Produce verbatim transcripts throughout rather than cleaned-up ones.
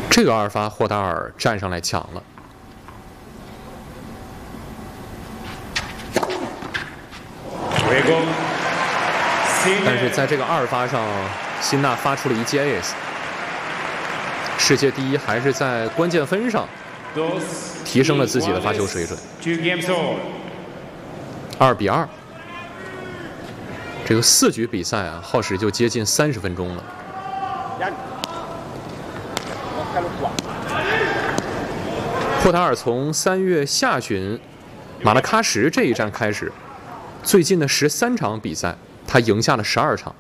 这个二发霍达尔站上来抢了，但是在这个二发上，辛纳发出了一记 ace， 世界第一还是在关键分上提升了自己的发球水准。二比二，这个四局比赛啊，耗时就接近三十分钟了。 霍达尔从三月下旬马拉喀什这一战开始，最近的十三场比赛，他赢下了十二场。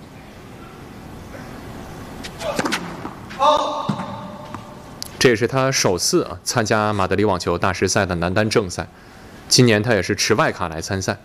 这也是他首次啊参加马德里网球大师赛的男单正赛。今年他也是持外卡来参赛。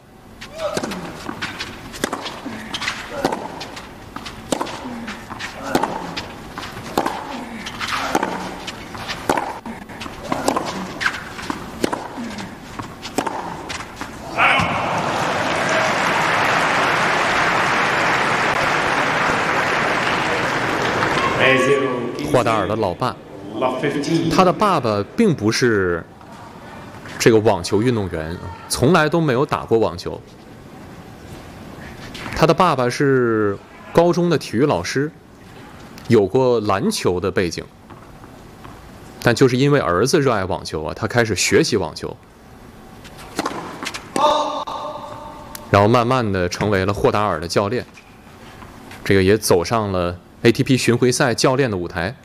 霍达尔的老爸，他的爸爸并不是这个网球运动员，从来都没有打过网球。他的爸爸是高中的体育老师，有过篮球的背景，但就是因为儿子热爱网球啊，他开始学习网球，然后慢慢的成为了霍达尔的教练，这个也走上了 A T P 巡回赛教练的舞台。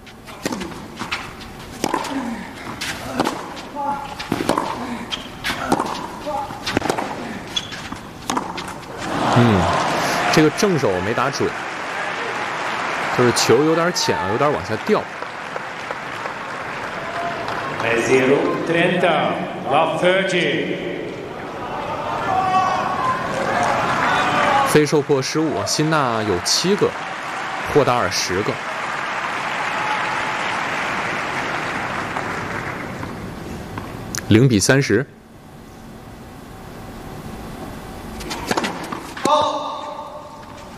嗯，这个正手没打准，就是球有点浅，有点往下掉。非受迫失误，辛纳有七个，霍达尔十个。零比三十。